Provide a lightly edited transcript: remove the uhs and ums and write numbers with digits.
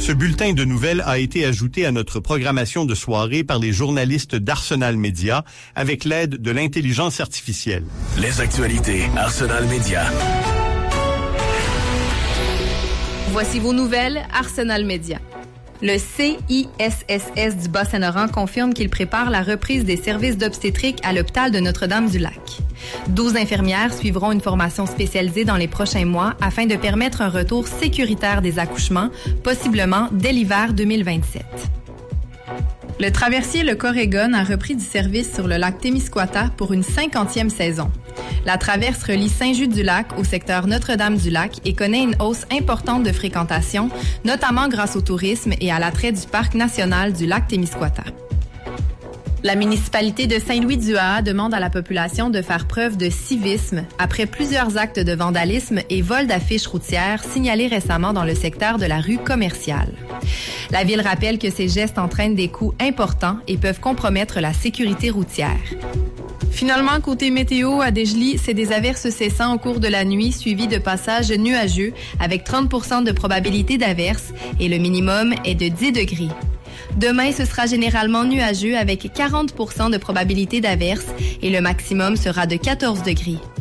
Ce bulletin de nouvelles a été ajouté à notre programmation de soirée par les journalistes d'Arsenal Média avec l'aide de l'intelligence artificielle. Les actualités Arsenal Média. Voici vos nouvelles Arsenal Média. Le CISSS du Bas-Saint-Laurent confirme qu'il prépare la reprise des services d'obstétrique à l'hôpital de Notre-Dame-du-Lac. 12 infirmières suivront une formation spécialisée dans les prochains mois afin de permettre un retour sécuritaire des accouchements, possiblement dès l'hiver 2027. Le traversier Le Corégon a repris du service sur le lac Témiscouata pour une 50e saison. La traverse relie Saint-Just-du-Lac au secteur Notre-Dame-du-Lac et connaît une hausse importante de fréquentation, notamment grâce au tourisme et à l'attrait du parc national du lac Témiscouata. La municipalité de Saint-Louis-du-Ha demande à la population de faire preuve de civisme après plusieurs actes de vandalisme et vol d'affiches routières signalés récemment dans le secteur de la rue commerciale. La ville rappelle que ces gestes entraînent des coûts importants et peuvent compromettre la sécurité routière. Finalement, côté météo, à Desjely, c'est des averses cessant au cours de la nuit suivies de passages nuageux avec 30% de probabilité d'averses et le minimum est de 10 degrés. Demain, ce sera généralement nuageux avec 40% de probabilité d'averses et le maximum sera de 14 degrés.